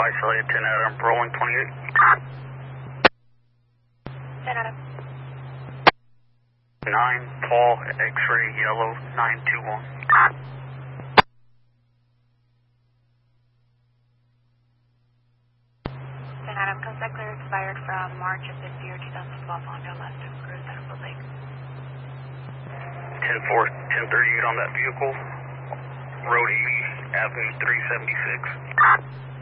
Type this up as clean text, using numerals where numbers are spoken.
isolated 10 Adam, rolling 28. 10 Adam. 9, Paul, X-ray, yellow, 921. 10 Adam, contact clear expired from March of this year, 2012, Honda Lester, Cruise, Central Lake. 10-4, 1038 on that vehicle, Road 80, Avenue 376.